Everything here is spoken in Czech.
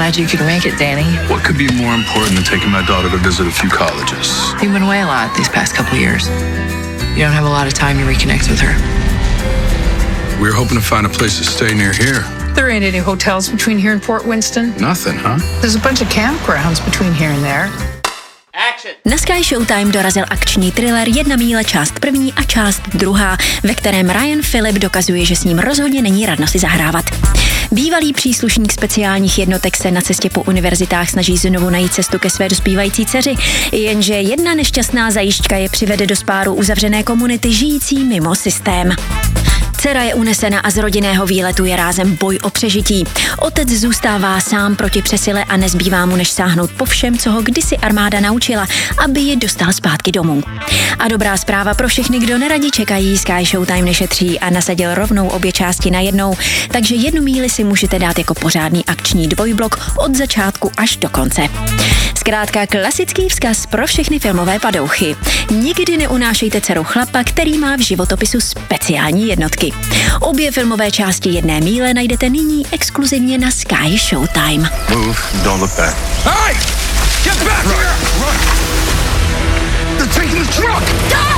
Glad you could make it, Danny. What could be more important than taking my daughter to visit a few colleges? You've been away a lot these past couple years. You don't have a lot of time to reconnect with her. We were hoping to find a place to stay near here. There ain't any hotels between here and Port Winston. Nothing, huh? There's a bunch of campgrounds between here and there. Na Sky Showtime dorazil akční thriller Jedna míle část první a část druhá, ve kterém Ryan Phillip dokazuje, že s ním rozhodně není radno si zahrávat. Bývalý příslušník speciálních jednotek se na cestě po univerzitách snaží znovu najít cestu ke své dospívající dceři, jenže jedna nešťastná zajížďka je přivede do spáru uzavřené komunity žijící mimo systém. Dcera je unesena a z rodinného výletu je rázem boj o přežití. Otec zůstává sám proti přesile a nezbývá mu než sáhnout po všem, co ho kdysi armáda naučila, aby ji dostal zpátky domů. A dobrá zpráva pro všechny, kdo neradi čekají, Sky Showtime nešetří a nasadil rovnou obě části najednou, takže Jednu míli si můžete dát jako pořádný akční dvojblok od začátku až do konce. Zkrátka klasický vzkaz pro všechny filmové padouchy. Nikdy neunášejte dceru chlapa, který má v životopisu speciální jednotky. Obě filmové části Jedné míle najdete nyní exkluzivně na Sky Showtime. Move, don't look back. Hey! Get back here! Run! They're taking the truck!